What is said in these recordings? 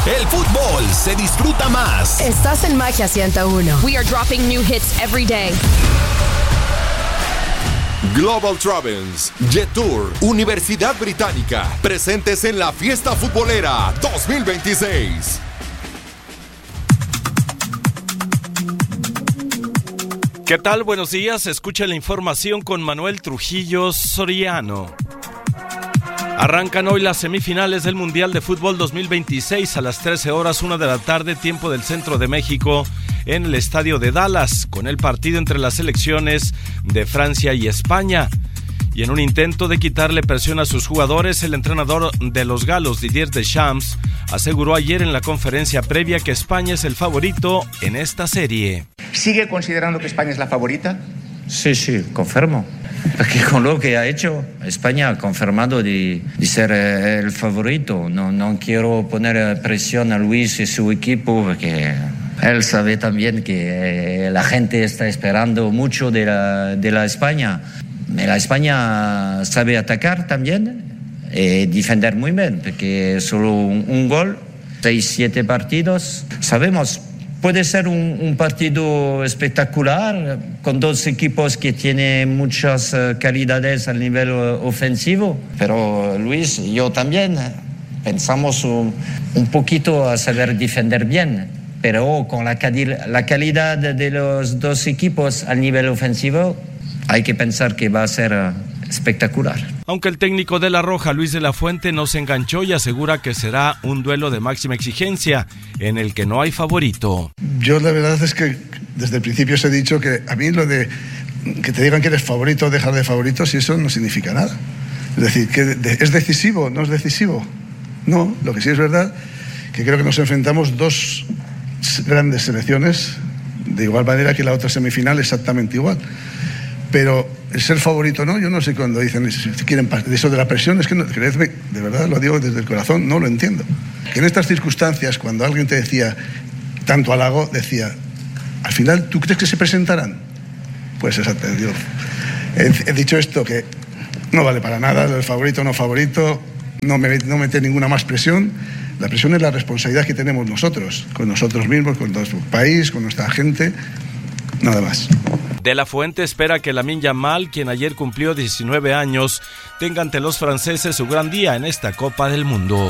El fútbol se disfruta más. Estás en Magia 101. We are dropping new hits every day. Global Travels, Jet Tour, Universidad Británica, presentes en la Fiesta Futbolera 2026. ¿Qué tal? Buenos días. Escucha la información con Manuel Trujillo Soriano. Arrancan hoy las semifinales del Mundial de Fútbol 2026 a las 13 horas, 1 de la tarde, tiempo del centro de México, en el estadio de Dallas, con el partido entre las selecciones de Francia y España. Y en un intento de quitarle presión a sus jugadores, el entrenador de los galos, Didier Deschamps, aseguró ayer en la conferencia previa que España es el favorito en esta serie. ¿Sigue considerando que España es la favorita? Sí, confirmo. Porque con lo que ha hecho, España ha confirmado de ser el favorito. No quiero poner presión a Luis y su equipo, porque él sabe también que la gente está esperando mucho de la España. La España sabe atacar también y defender muy bien, porque solo un gol, 6-7 partidos, sabemos. Puede ser un partido espectacular, con dos equipos que tienen muchas calidades a nivel ofensivo, pero Luis y yo también pensamos un poquito a saber defender bien, pero con la calidad de los dos equipos a nivel ofensivo hay que pensar que va a ser espectacular. Aunque el técnico de La Roja, Luis de la Fuente, no se enganchó y asegura que será un duelo de máxima exigencia en el que no hay favorito. Yo la verdad es que desde el principio os he dicho que a mí lo de que te digan que eres favorito o dejar de favorito, si eso no significa nada. Es decir, que ¿es decisivo? ¿No es decisivo? No, lo que sí es verdad que creo que nos enfrentamos dos grandes selecciones de igual manera que la otra semifinal, exactamente igual. Pero el ser favorito, ¿no? Yo no sé cuando dicen si quieren eso de la presión, es que no, creedme, de verdad lo digo desde el corazón, no lo entiendo. Que en estas circunstancias, cuando alguien te decía tanto halago, decía, al final, ¿tú crees que se presentarán? Pues exactamente, yo he dicho esto, que no vale para nada, el favorito no favorito, no mete ninguna más presión. La presión es la responsabilidad que tenemos nosotros, con nosotros mismos, con nuestro país, con nuestra gente, nada más. De la Fuente espera que Lamine Yamal, quien ayer cumplió 19 años, tenga ante los franceses su gran día en esta Copa del Mundo.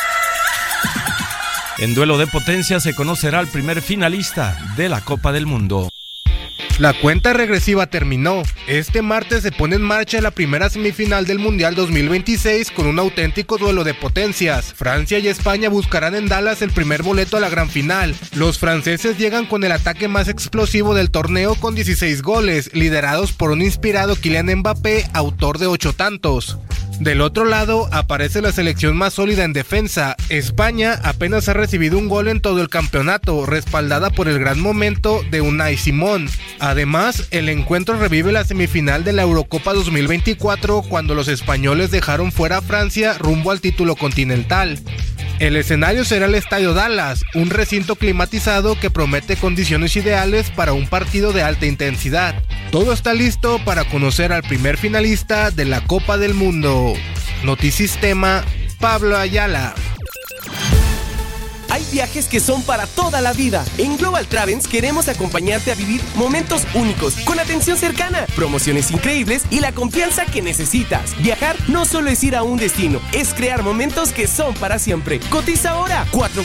En duelo de potencia se conocerá el primer finalista de la Copa del Mundo. La cuenta regresiva terminó. Este martes se pone en marcha la primera semifinal del Mundial 2026 con un auténtico duelo de potencias. Francia y España buscarán en Dallas el primer boleto a la gran final. Los franceses llegan con el ataque más explosivo del torneo con 16 goles, liderados por un inspirado Kylian Mbappé, autor de 8 tantos. Del otro lado aparece la selección más sólida en defensa. España apenas ha recibido un gol en todo el campeonato, respaldada por el gran momento de Unai Simón. Además, el encuentro revive la semifinal de la Eurocopa 2024 cuando los españoles dejaron fuera a Francia rumbo al título continental. El escenario será el Estadio Dallas, un recinto climatizado que promete condiciones ideales para un partido de alta intensidad. Todo está listo para conocer al primer finalista de la Copa del Mundo. Notisistema, Pablo Ayala. Hay viajes que son para toda la vida. En Global Travels queremos acompañarte a vivir momentos únicos, con atención cercana, promociones increíbles y la confianza que necesitas. Viajar no solo es ir a un destino, es crear momentos que son para siempre. Cotiza ahora,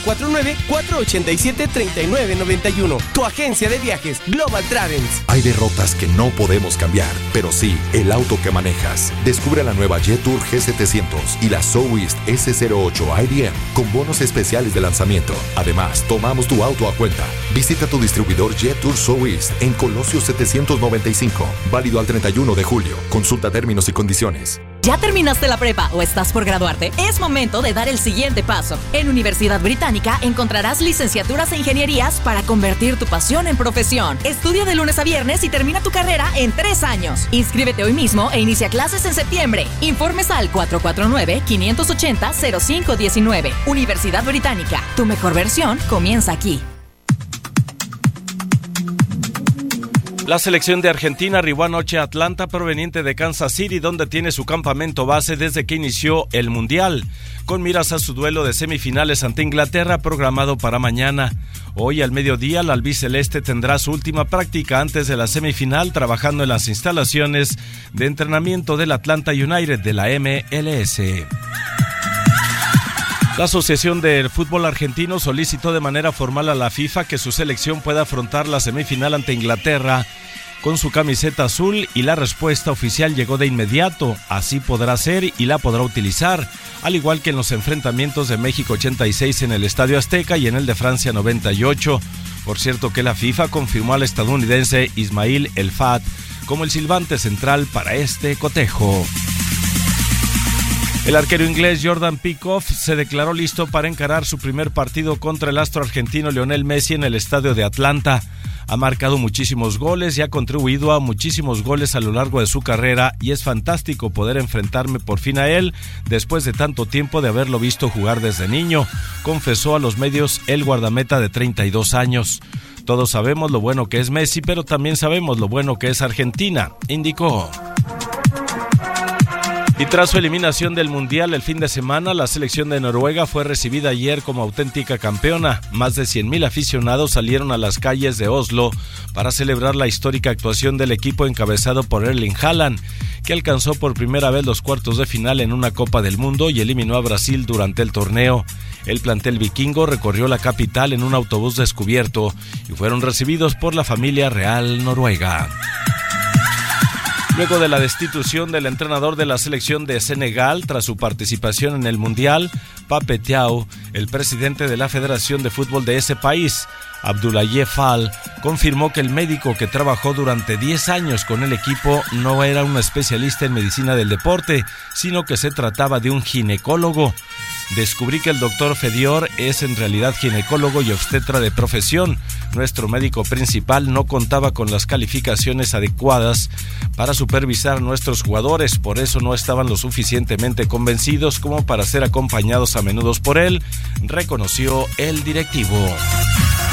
449-487-3991. Tu agencia de viajes, Global Travels. Hay derrotas que no podemos cambiar, pero sí el auto que manejas. Descubre la nueva Jet Tour G700 y la Southeast S08 IDM con bonos especiales de lanzamiento. Además, tomamos tu auto a cuenta. Visita tu distribuidor Jet Tour Southeast en Colosio 795, válido al 31 de julio. Consulta términos y condiciones. ¿Ya terminaste la prepa o estás por graduarte? Es momento de dar el siguiente paso. En Universidad Británica encontrarás licenciaturas e ingenierías para convertir tu pasión en profesión. Estudia de lunes a viernes y termina tu carrera en 3 años. Inscríbete hoy mismo e inicia clases en septiembre. Informes al 449-580-0519. Universidad Británica. Tu mejor versión comienza aquí. La selección de Argentina arribó anoche a Atlanta, proveniente de Kansas City, donde tiene su campamento base desde que inició el Mundial, con miras a su duelo de semifinales ante Inglaterra programado para mañana. Hoy al mediodía, la albiceleste tendrá su última práctica antes de la semifinal, trabajando en las instalaciones de entrenamiento del Atlanta United de la MLS. La Asociación del Fútbol Argentino solicitó de manera formal a la FIFA que su selección pueda afrontar la semifinal ante Inglaterra con su camiseta azul, y la respuesta oficial llegó de inmediato. Así podrá ser y la podrá utilizar, al igual que en los enfrentamientos de México 86 en el Estadio Azteca y en el de Francia 98. Por cierto que la FIFA confirmó al estadounidense Ismail El Fat como el silbante central para este cotejo. El arquero inglés Jordan Pickford se declaró listo para encarar su primer partido contra el astro argentino Lionel Messi en el estadio de Atlanta. Ha marcado muchísimos goles y ha contribuido a muchísimos goles a lo largo de su carrera, y es fantástico poder enfrentarme por fin a él después de tanto tiempo de haberlo visto jugar desde niño, confesó a los medios el guardameta de 32 años. Todos sabemos lo bueno que es Messi, pero también sabemos lo bueno que es Argentina, indicó. Y tras su eliminación del Mundial el fin de semana, la selección de Noruega fue recibida ayer como auténtica campeona. Más de 100,000 aficionados salieron a las calles de Oslo para celebrar la histórica actuación del equipo encabezado por Erling Haaland, que alcanzó por primera vez los cuartos de final en una Copa del Mundo y eliminó a Brasil durante el torneo. El plantel vikingo recorrió la capital en un autobús descubierto y fueron recibidos por la familia real noruega. Luego de la destitución del entrenador de la selección de Senegal tras su participación en el Mundial, Pape Thiaw, el presidente de la Federación de Fútbol de ese país, Abdoulaye Fall, confirmó que el médico que trabajó durante 10 años con el equipo no era un especialista en medicina del deporte, sino que se trataba de un ginecólogo. Descubrí que el doctor Fedior es en realidad ginecólogo y obstetra de profesión. Nuestro médico principal no contaba con las calificaciones adecuadas para supervisar a nuestros jugadores, por eso no estaban lo suficientemente convencidos como para ser acompañados a menudo por él, reconoció el directivo.